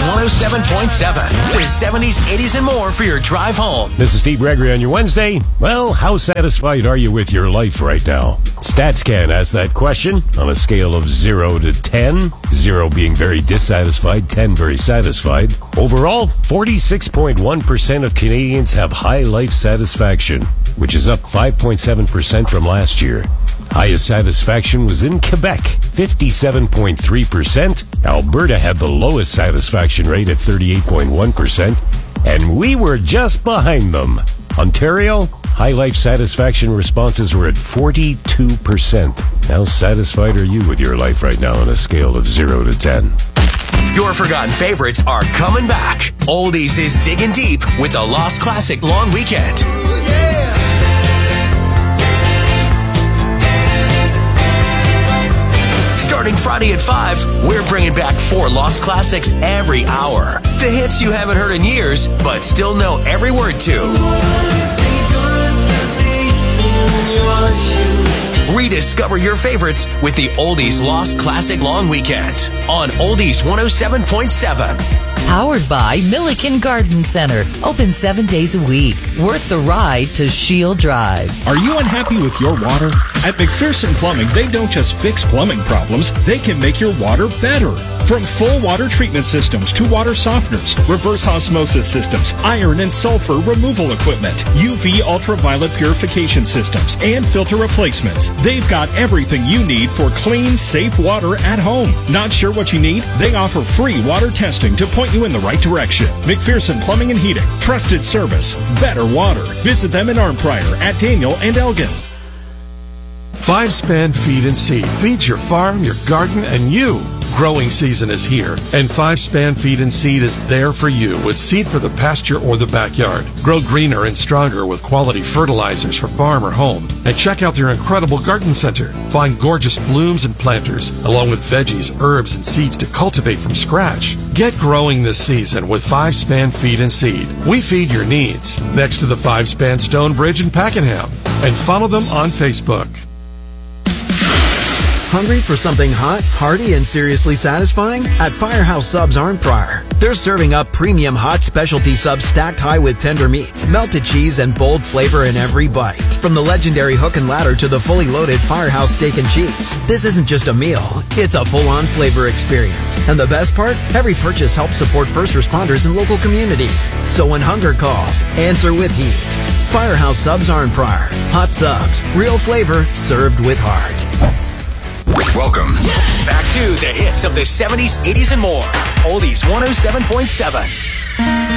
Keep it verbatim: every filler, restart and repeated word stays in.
one oh seven point seven. The seventies, eighties, and more for your drive home. This is Steve Gregory on your Wednesday. Well, how satisfied are you with your life right now? StatsCan asks that question on a scale of zero to ten. zero being very dissatisfied, ten very satisfied. Overall, forty-six point one percent of Canadians have high life satisfaction, which is up five point seven percent from last year. Highest satisfaction was in Quebec, fifty-seven point three percent. Alberta had the lowest satisfaction rate at thirty-eight point one percent. And we were just behind them. Ontario, high life satisfaction responses were at forty-two percent. How satisfied are you with your life right now on a scale of zero to ten? Your forgotten favorites are coming back. Oldies is digging deep with the Lost Classic Long Weekend. Starting Friday at five, we're bringing back four Lost Classics every hour. The hits you haven't heard in years, but still know every word to. Rediscover your favorites with the Oldies Lost Classic Long Weekend on Oldies one oh seven point seven. Powered by Milliken Garden Center. Open seven days a week. Worth the ride to Shield Drive. Are you unhappy with your water? At McPherson Plumbing, they don't just fix plumbing problems, they can make your water better. From full water treatment systems to water softeners, reverse osmosis systems, iron and sulfur removal equipment, U V ultraviolet purification systems, and filter replacements. They've got everything you need for clean, safe water at home. Not sure what you need? They offer free water testing to point you in the right direction. McPherson Plumbing and Heating. Trusted service. Better water. Visit them in Arnprior at Daniel and Elgin. Five Span Feed and Seed feeds your farm, your garden, and you. Growing season is here, and Five Span Feed and Seed is there for you with seed for the pasture or the backyard. Grow greener and stronger with quality fertilizers for farm or home. And check out their incredible garden center. Find gorgeous blooms and planters, along with veggies, herbs, and seeds to cultivate from scratch. Get growing this season with Five Span Feed and Seed. We feed your needs. Next to the Five Span Stone Bridge in Pakenham. And follow them on Facebook. Hungry for something hot, hearty, and seriously satisfying? At Firehouse Subs Arnprior. They're serving up premium hot specialty subs stacked high with tender meats, melted cheese, and bold flavor in every bite. From the legendary hook and ladder to the fully loaded Firehouse steak and cheese. This isn't just a meal, it's a full-on flavor experience. And the best part? Every purchase helps support first responders in local communities. So when hunger calls, answer with heat. Firehouse Subs Arnprior. Hot subs, real flavor, served with heart. Welcome back to the hits of the seventies, eighties, and more. Oldies one oh seven point seven.